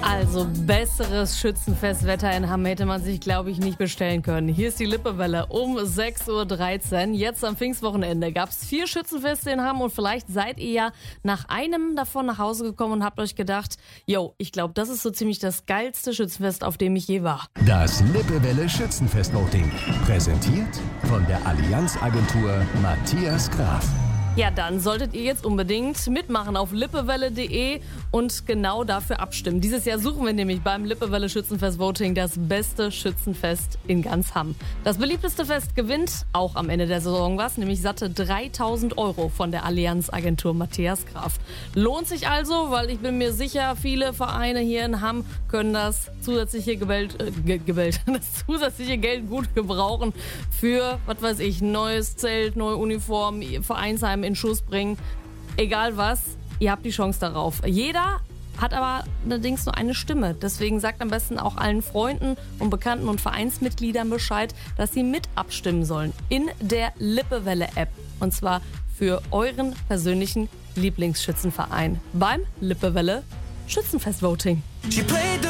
Also besseres Schützenfestwetter in Hamm hätte man sich, glaube ich, nicht bestellen können. Hier ist die Lippewelle um 6.13 Uhr. Jetzt am Pfingstwochenende gab es 4 Schützenfeste in Hamm und vielleicht seid ihr ja nach einem davon nach Hause gekommen und habt euch gedacht, yo, ich glaube, das ist so ziemlich das geilste Schützenfest, auf dem ich je war. Das Lippewelle Schützenfest-Voting. Präsentiert von der Allianz-Agentur Matthias Graf. Ja, dann solltet ihr jetzt unbedingt mitmachen auf lippewelle.de und genau dafür abstimmen. Dieses Jahr suchen wir nämlich beim Lippewelle Schützenfest Voting das beste Schützenfest in ganz Hamm. Das beliebteste Fest gewinnt auch am Ende der Saison was, nämlich satte 3.000 Euro von der Allianz-Agentur Matthias Graf. Lohnt sich also, weil ich bin mir sicher, viele Vereine hier in Hamm können das zusätzliche das zusätzliche Geld gut gebrauchen für, was weiß ich, neues Zelt, neue Uniform, Vereinsheim in Schuss bringen. Egal was, ihr habt die Chance darauf. Jeder hat aber allerdings nur eine Stimme. Deswegen sagt am besten auch allen Freunden und Bekannten und Vereinsmitgliedern Bescheid, dass sie mit abstimmen sollen in der Lippewelle-App. Und zwar für euren persönlichen Lieblingsschützenverein beim Lippewelle Schützenfest-Voting. She played the